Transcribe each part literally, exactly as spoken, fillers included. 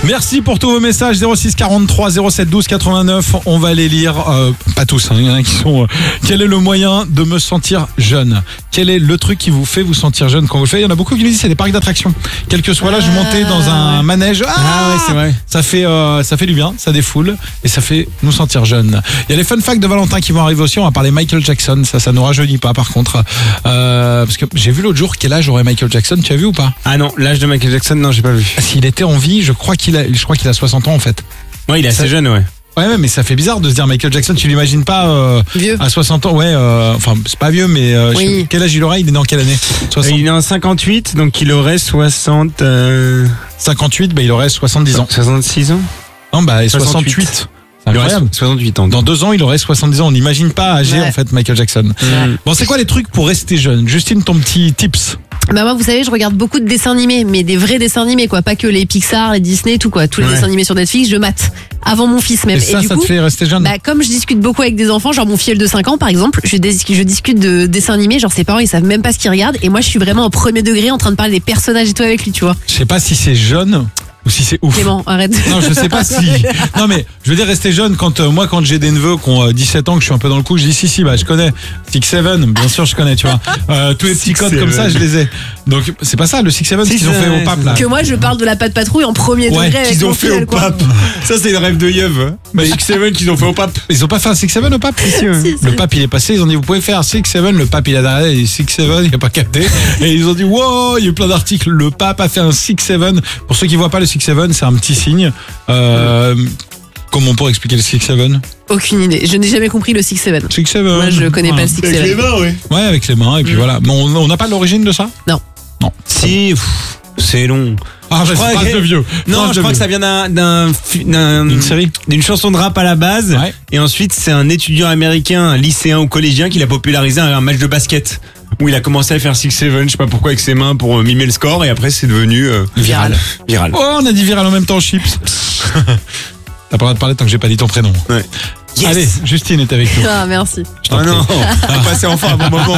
Merci pour tous vos messages. zéro six quarante-trois zéro sept douze quatre-vingt-neuf. On va les lire. Euh, pas tous, hein, il y en a qui sont. Euh, quel est le moyen de me sentir jeune? Quel est le truc qui vous fait vous sentir jeune quand vous le faites? Il y en a beaucoup qui nous disent c'est des parcs d'attractions. Quel que soit l'âge, ah, monter dans un manège. Ah, ah ouais, c'est vrai. Ça fait, euh, ça fait du bien, ça défoule et ça fait nous sentir jeunes. Il y a les fun facts de Valentin qui vont arriver aussi. On va parler Michael Jackson. Ça, ça nous rajeunit pas par contre. Euh, parce que j'ai vu l'autre jour quel âge aurait Michael Jackson. Tu as vu ou pas? Ah non, l'âge de Michael Jackson, non, j'ai pas vu. S'il était en vie, je crois qu'il a, je crois qu'il a soixante ans en fait. Ouais, il est assez ça, jeune, ouais. Ouais, mais ça fait bizarre de se dire Michael Jackson, tu l'imagines pas euh, vieux. À soixante ans, ouais, euh, enfin c'est pas vieux, mais euh, oui. je, quel âge il aurait? Il est né en quelle année? soixante. Il est en cinquante-huit, donc il aurait soixante. Euh... cinquante-huit, bah il aurait soixante-dix ans. soixante-six ans? Non, bah soixante-huit. C'est incroyable. soixante-huit ans. Dans deux ans, il aurait soixante-dix ans. On n'imagine pas âgé ouais. en fait Michael Jackson. Ouais. Bon, c'est quoi les trucs pour rester jeune? Justine, ton petit tips. Bah moi, vous savez, je regarde beaucoup de dessins animés, mais des vrais dessins animés, quoi, pas que les Pixar, les Disney, tout quoi, tous les ouais. dessins animés sur Netflix, je mate avant mon fils même. Et ça, et du ça coup, te fait rester jeune? Bah comme je discute beaucoup avec des enfants, genre mon filleul de cinq ans par exemple, je, dis- je discute de dessins animés, genre ses parents ils savent même pas ce qu'ils regardent, et moi je suis vraiment au premier degré en train de parler des personnages et tout avec lui, tu vois. Je sais pas si c'est jeune ou si c'est ouf. Clément, arrête. Non, je sais pas si. Non, mais je veux dire, rester jeune, quand euh, moi, quand j'ai des neveux qui ont euh, dix-sept ans, que je suis un peu dans le coup, je dis si, si, bah, je connais. Six Seven, bien sûr, je connais, tu vois. Euh, tous les petits codes Seven. comme ça, je les ai. Donc, c'est pas ça, le Six Seven, ce qu'ils ont fait au pape, là. Que moi je parle de la patte patrouille en premier Ouais, degré avec Qu'ils mon ont fait filleul, au quoi. pape. Ça, c'est le rêve de Yeuve. Mais Six Seven qu'ils ont fait au pape. Ils ont pas fait un Six Seven au pape? Si, ouais. Si, si. Le pape, il est passé, ils ont dit, vous pouvez faire Six Seven. Le pape, il a derrière, et Six Seven, il a pas capté. Et ils ont dit, wow, il y a eu plein d'articles. Le pape a fait un Six Seven. Pour ceux qui voient pas le Six Seven, c'est un petit signe. Euh, comment on pourrait expliquer le Six Seven? Aucune idée, je n'ai jamais compris le Six Seven. Six Seven. Moi je connais pas le Six Avec les Seven. mains, oui. Ouais, avec les mains, et puis Mm. voilà. Mais on on n'a pas l'origine de ça? Non. Non. Si, pff, c'est long. Ah, Je bah, crois c'est phrase que- de vieux. Non, Phrase je de crois que vieux. ça vient d'un, d'un, fi- d'un- D'une série? d'une chanson de rap à la base. Ouais. Et ensuite, c'est un étudiant américain, un lycéen ou collégien qui l'a popularisé à un match de basket. Où il a commencé à faire Six Seven, je sais pas pourquoi, avec ses mains pour euh, mimer le score. Et après, c'est devenu euh, Viral. Viral. Oh, on a dit viral en même temps, chips. T'as pas le droit de parler tant que j'ai pas dit ton prénom. Ouais. Yes. Allez, Justine est avec nous. Ah merci. Je t'en Oh non, prie. on va passer enfin un bon moment.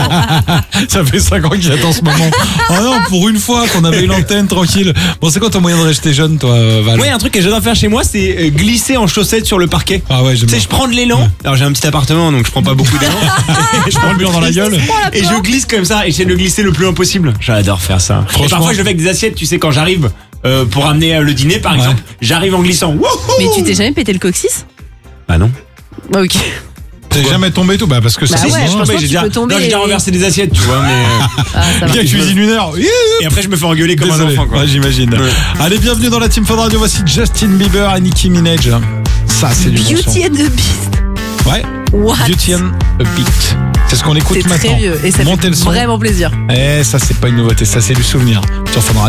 Ça fait cinq ans qu'il attend ce moment. Oh non, pour une fois qu'on avait une antenne tranquille. Bon, c'est quoi ton moyen de rester jeune, toi, Val? Moi, il y a un truc que j'adore faire chez moi, c'est euh, glisser en chaussettes sur le parquet. Ah ouais, j'aime Tu sais, bien. je prends de l'élan. Alors, j'ai un petit appartement, donc je prends pas beaucoup d'élan. Je prends le mur dans la gueule. Et je glisse comme ça, et j'essaie de glisser le plus loin possible. J'adore faire ça. Et Franchement. parfois, je le fais avec des assiettes, tu sais, quand j'arrive euh, pour amener euh, le dîner, par Ouais. exemple, j'arrive en glissant. Wouhou. Mais tu t'es jamais pété le coccyx? Bah non. Ah, ok. T'es jamais tombé tout? Bah, parce que Bah c'est. ouais, je pense Mais que j'ai tu déjà, peux tomber non, j'ai déjà et- renversé des assiettes, tu vois, mais. euh, Ah ça va. Bien cuisine une heure. Et après, je me fais engueuler comme Désolé. un enfant, quoi. Ouais, j'imagine. Ouais. Allez, bienvenue dans la Team Fun Radio. Voici Justin Bieber et Nicki Minaj. Ça, c'est du bon son. Beauty and the Beast. Ouais. What? Beauty and a Beat. C'est ce qu'on écoute C'est maintenant. très vieux et ça Montez fait le son. vraiment plaisir. Eh, ça, c'est pas une nouveauté. Ça, c'est du souvenir. Sur Fun Radio.